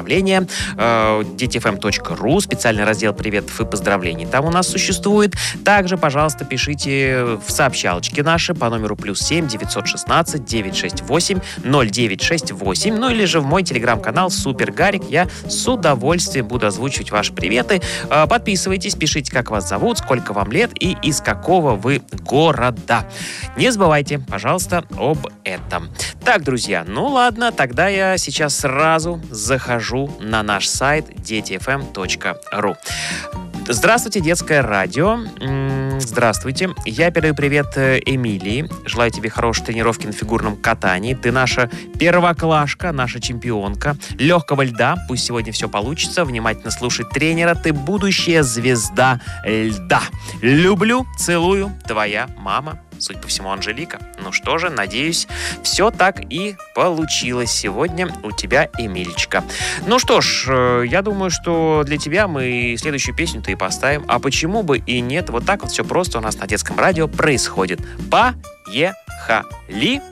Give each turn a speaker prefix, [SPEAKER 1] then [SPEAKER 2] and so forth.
[SPEAKER 1] уведомления. детифм.ру, специальный раздел приветов и поздравлений там у нас существует. Также, пожалуйста, пишите в сообщалочки наши по номеру +7 916 968 0968, ну или же в мой телеграм-канал Супер Гарик. Я с удовольствием буду озвучивать ваши приветы. Подписывайтесь, пишите, как вас зовут, сколько вам лет и из какого вы города. Не забывайте, пожалуйста, об этом. Так, друзья, ну ладно, тогда я сейчас сразу захожу на наш сайт детифм.ру. Здравствуйте, детское радио. Здравствуйте. Я передаю привет Эмилии. Желаю тебе хорошей тренировки на фигурном катании. Ты наша первоклашка, наша чемпионка. Легкого льда. Пусть сегодня все получится. Внимательно слушай тренера. Ты будущая звезда льда. Люблю, целую. Твоя мама. Судя по всему, Анжелика. Ну что же, надеюсь, все так и получилось сегодня у тебя, Эмилечка. Ну что ж, я думаю, что для тебя мы следующую песню-то и поставим. А почему бы и нет? Вот так вот все просто у нас на детском радио происходит. Поехали!